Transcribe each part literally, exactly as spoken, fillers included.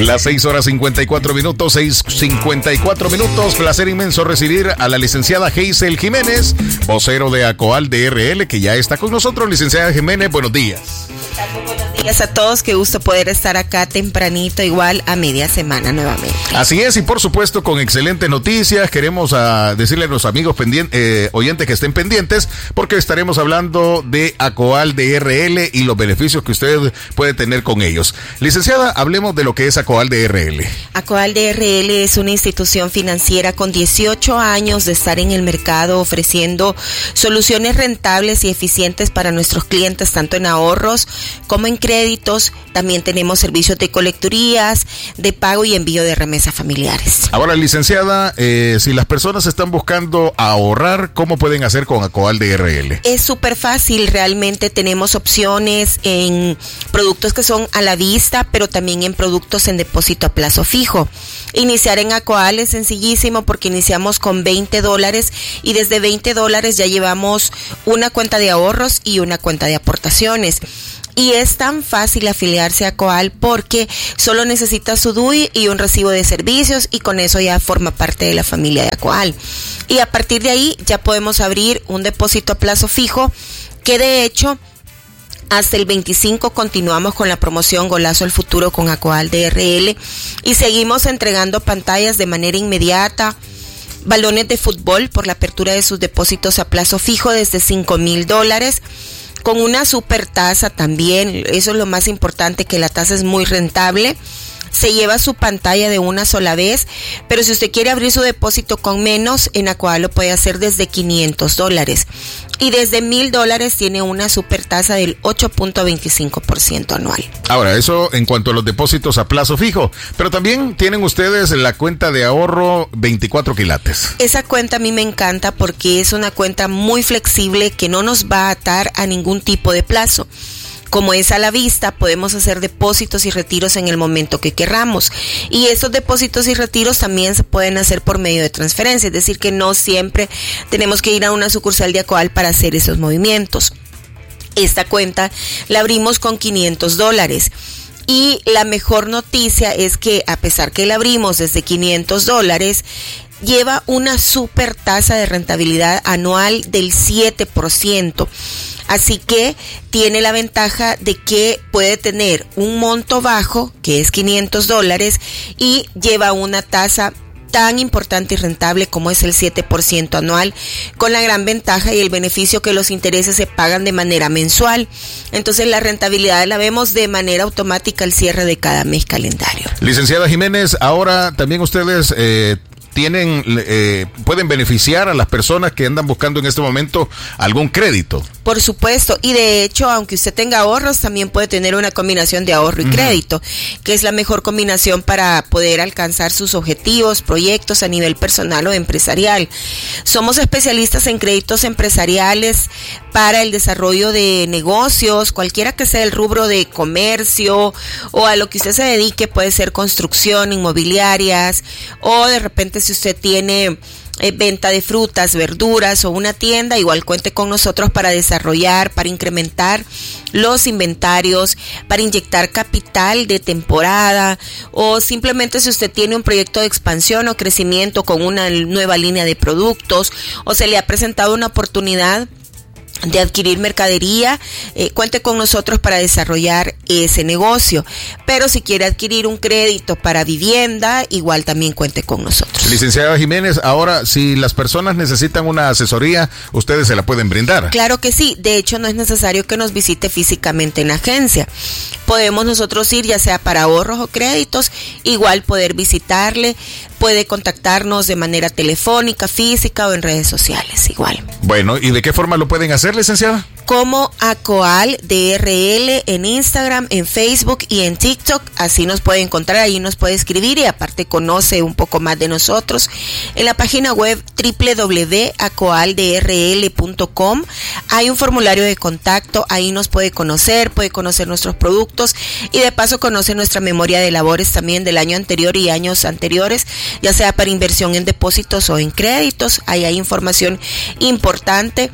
Las seis horas cincuenta y cuatro minutos, seis cincuenta y cuatro minutos. Placer inmenso recibir a la licenciada Hazel Jiménez, vocero de ACOAL D R L, que ya está con nosotros. Licenciada Jiménez, buenos días. Muy buenos días a todos, qué gusto poder estar acá tempranito, igual a media semana nuevamente. Así es, y por supuesto con excelentes noticias. Queremos uh, decirle a los amigos pendientes, eh, oyentes que estén pendientes, porque estaremos hablando de ACOAL D R L y los beneficios que usted puede tener con ellos. Licenciada, hablemos de lo que es ACOAL D R L. ACOAL D R L es una institución financiera con dieciocho años de estar en el mercado ofreciendo soluciones rentables y eficientes para nuestros clientes, tanto en ahorros como en créditos. También tenemos servicios de colecturías, de pago y envío de remesas familiares. Ahora, licenciada, eh, si las personas están buscando ahorrar, ¿cómo pueden hacer con ACOAL D R L? Es súper fácil, realmente tenemos opciones en productos que son a la vista, pero también en productos en depósito a plazo fijo. Iniciar en ACOAL es sencillísimo porque iniciamos con veinte dólares y desde veinte dólares ya llevamos una cuenta de ahorros y una cuenta de aportaciones. Y es tan fácil afiliarse a ACOAL porque solo necesita su D U I y un recibo de servicios y con eso ya forma parte de la familia de ACOAL. Y a partir de ahí ya podemos abrir un depósito a plazo fijo que de hecho hasta el veinticinco continuamos con la promoción Golazo al Futuro con ACOAL D R L y seguimos entregando pantallas de manera inmediata, balones de fútbol por la apertura de sus depósitos a plazo fijo desde cinco mil dólares. Con una super tasa también, eso es lo más importante, que la tasa es muy rentable. Se lleva su pantalla de una sola vez, pero si usted quiere abrir su depósito con menos, en ACOAL lo puede hacer desde quinientos dólares. Y desde mil dólares tiene una super tasa del ocho punto veinticinco por ciento anual. Ahora, eso en cuanto a los depósitos a plazo fijo, pero también tienen ustedes la cuenta de ahorro veinticuatro quilates. Esa cuenta a mí me encanta porque es una cuenta muy flexible que no nos va a atar a ningún tipo de plazo. Como es a la vista, podemos hacer depósitos y retiros en el momento que querramos. Y esos depósitos y retiros también se pueden hacer por medio de transferencia, es decir, que no siempre tenemos que ir a una sucursal de ACOAL para hacer esos movimientos. Esta cuenta la abrimos con quinientos dólares. Y la mejor noticia es que a pesar que la abrimos desde quinientos dólares, lleva una super tasa de rentabilidad anual del siete por ciento. Así que tiene la ventaja de que puede tener un monto bajo, que es quinientos dólares, y lleva una tasa tan importante y rentable como es el siete por ciento anual, con la gran ventaja y el beneficio que los intereses se pagan de manera mensual. Entonces la rentabilidad la vemos de manera automática al cierre de cada mes calendario. Licenciada Jiménez, ahora también ustedes eh, tienen eh, pueden beneficiar a las personas que andan buscando en este momento algún crédito. Por supuesto, y de hecho, aunque usted tenga ahorros, también puede tener una combinación de ahorro y uh-huh. crédito, que es la mejor combinación para poder alcanzar sus objetivos, proyectos a nivel personal o empresarial. Somos especialistas en créditos empresariales para el desarrollo de negocios, cualquiera que sea el rubro de comercio o a lo que usted se dedique, puede ser construcción, inmobiliarias, o de repente si usted tiene Eh, venta de frutas, verduras o una tienda, igual cuente con nosotros para desarrollar, para incrementar los inventarios, para inyectar capital de temporada, o simplemente si usted tiene un proyecto de expansión o crecimiento con una nueva línea de productos, o se le ha presentado una oportunidad de adquirir mercadería, eh, cuente con nosotros para desarrollar ese negocio. Pero si quiere adquirir un crédito para vivienda, igual también cuente con nosotros. Licenciada Jiménez, ahora si las personas necesitan una asesoría, ustedes se la pueden brindar. Claro que sí, de hecho no es necesario que nos visite físicamente en la agencia. Podemos nosotros ir ya sea para ahorros o créditos, igual poder visitarle, puede contactarnos de manera telefónica, física o en redes sociales, igual. Bueno, ¿y de qué forma lo pueden hacer, licenciada? Como ACOAL D R L en Instagram, en Facebook y en TikTok, así nos puede encontrar, ahí nos puede escribir y aparte conoce un poco más de nosotros. En la página web doble u doble u doble u punto acoal d r l punto com hay un formulario de contacto, ahí nos puede conocer, puede conocer nuestros productos y de paso conoce nuestra memoria de labores también del año anterior y años anteriores, ya sea para inversión en depósitos o en créditos, ahí hay información importante.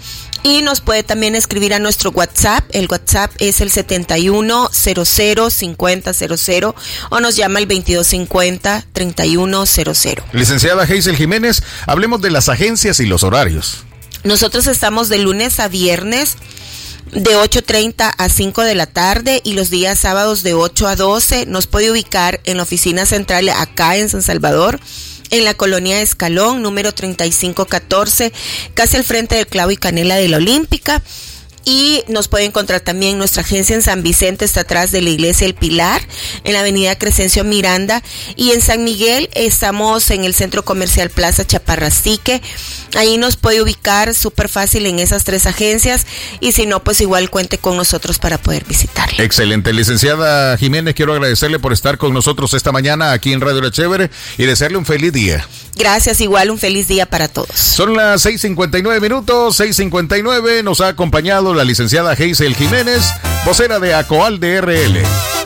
Y nos puede también escribir a nuestro WhatsApp. El WhatsApp es el setenta y uno cero cero cincuenta cero cero o nos llama el veintidós cincuenta treinta y uno cero cero. Licenciada Hazel Jiménez, hablemos de las agencias y los horarios. Nosotros estamos de lunes a viernes de ocho treinta a cinco de la tarde y los días sábados de ocho a doce. Nos puede ubicar en la oficina central acá en San Salvador, en la colonia Escalón, número treinta y cinco catorce, casi al frente del Clavo y Canela de la Olímpica. Y nos puede encontrar también nuestra agencia en San Vicente, está atrás de la iglesia El Pilar, en la avenida Crescencio Miranda. Y en San Miguel estamos en el centro comercial Plaza Chaparrastique. Ahí nos puede ubicar súper fácil en esas tres agencias. Y si no, pues igual cuente con nosotros para poder visitarle. Excelente. Licenciada Jiménez, quiero agradecerle por estar con nosotros esta mañana aquí en Radio La Chévere y desearle un feliz día. Gracias, igual un feliz día para todos. Son las seis cincuenta y nueve minutos, seis cincuenta y nueve. Nos ha acompañado la licenciada Hazel Jiménez, vocera de ACOAL de R L.